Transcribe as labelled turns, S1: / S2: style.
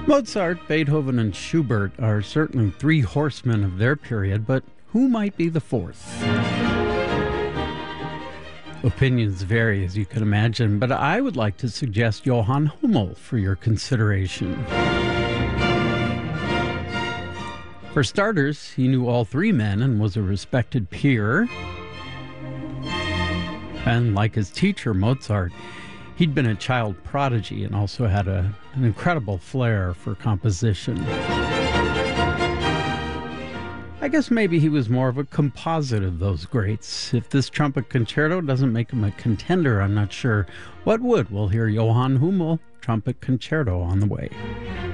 S1: Mozart, Beethoven, and Schubert are certainly three horsemen of their period, but who might be the fourth? Opinions vary, as you can imagine, but I would like to suggest Johann Hummel for your consideration. For starters, he knew all three men and was a respected peer. And like his teacher, Mozart, he'd been a child prodigy and also had an incredible flair for composition. I guess maybe he was more of a composite of those greats. If this trumpet concerto doesn't make him a contender, I'm not sure what would. We'll hear Johann Hummel, Trumpet Concerto, on the way.